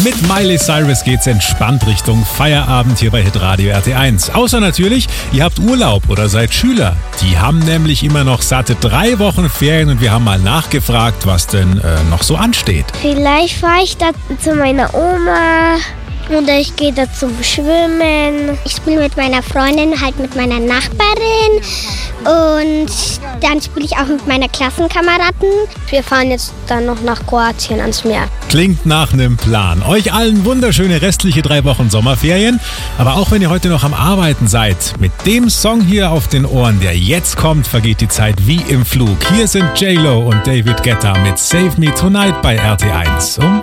Mit Miley Cyrus geht's entspannt Richtung Feierabend hier bei Hitradio RT1. Außer natürlich, ihr habt Urlaub oder seid Schüler. Die haben nämlich immer noch satte 3 Wochen Ferien und wir haben mal nachgefragt, was denn noch so ansteht. Vielleicht fahre ich da zu meiner Oma oder ich gehe da zum Schwimmen. Ich spiele mit meiner Freundin, halt mit meiner Nachbarin und dann spiele ich auch mit meiner Klassenkameraden. Wir fahren jetzt dann noch nach Kroatien ans Meer. Klingt nach einem Plan. Euch allen wunderschöne restliche 3 Wochen Sommerferien. Aber auch wenn ihr heute noch am Arbeiten seid, mit dem Song hier auf den Ohren, der jetzt kommt, vergeht die Zeit wie im Flug. Hier sind J-Lo und David Guetta mit Save Me Tonight bei RT1.